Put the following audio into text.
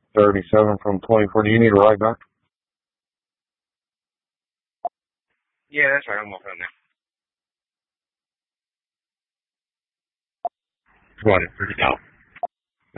37 from 24. Do you need a ride back? Yeah, that's right. I'm walking on there. 20, 30 out.